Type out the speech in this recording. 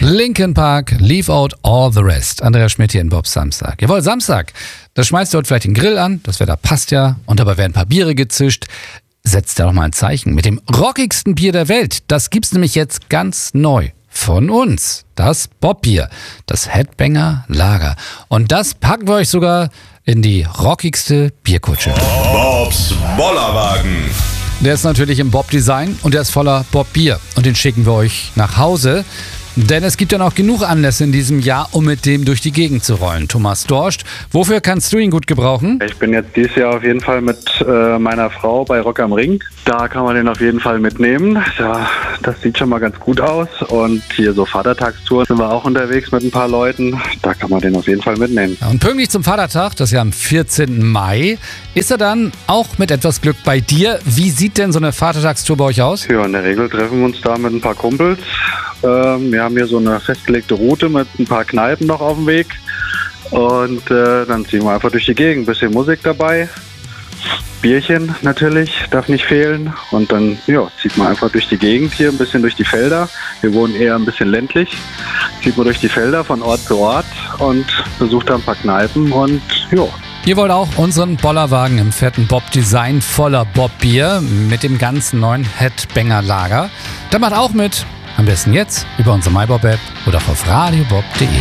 Linkin Park, Leave Out All the Rest. Andreas Schmidt hier in Bobs Samstag. Jawohl, Samstag. Da schmeißt ihr heute vielleicht den Grill an, das Wetter passt ja. Und dabei werden ein paar Biere gezischt. Setzt da doch mal ein Zeichen mit dem rockigsten Bier der Welt. Das gibt's nämlich jetzt ganz neu. Von uns. Das Bobbier. Das Headbanger Lager. Und das packen wir euch sogar in die rockigste Bierkutsche. Bobs Bollerwagen. Der ist natürlich im Bob-Design und der ist voller Bob-Bier. Und den schicken wir euch nach Hause. Denn es gibt ja noch genug Anlässe in diesem Jahr, um mit dem durch die Gegend zu rollen. Thomas Dorscht, wofür kannst du ihn gut gebrauchen? Ich bin jetzt dieses Jahr auf jeden Fall mit meiner Frau bei Rock am Ring. Da kann man den auf jeden Fall mitnehmen. Ja, das sieht schon mal ganz gut aus. Und hier so Vatertagstouren sind wir auch unterwegs mit ein paar Leuten. Da kann man den auf jeden Fall mitnehmen. Und pünktlich zum Vatertag, das ist ja am 14. Mai, ist er dann auch mit etwas Glück bei dir. Wie sieht denn so eine Vatertagstour bei euch aus? Ja, in der Regel treffen wir uns da mit ein paar Kumpels. Wir haben hier so eine festgelegte Route mit ein paar Kneipen noch auf dem Weg. Und dann ziehen wir einfach durch die Gegend. Ein bisschen Musik dabei. Bierchen natürlich, darf nicht fehlen. Und dann zieht man einfach durch die Gegend hier, ein bisschen durch die Felder. Wir wohnen eher ein bisschen ländlich. Zieht man durch die Felder von Ort zu Ort und besucht da ein paar Kneipen und Ihr wollt auch unseren Bollerwagen im fetten Bob-Design voller Bob-Bier mit dem ganzen neuen Headbanger Lager. Dann macht auch mit. Am besten jetzt über unsere MyBob-App oder auf radiobob.de.